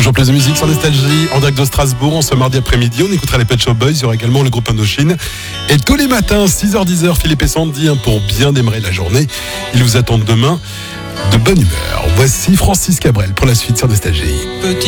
Toujours plus de musique sur Nostalgie, en direct de Strasbourg, en ce mardi après-midi. On écoutera les Pet Shop Boys, il y aura également le groupe Indochine. Et tous les matins, 6h-10h, Philippe et Sandy, pour bien démarrer la journée. Ils vous attendent demain de bonne humeur. Voici Francis Cabrel pour la suite sur Nostalgie.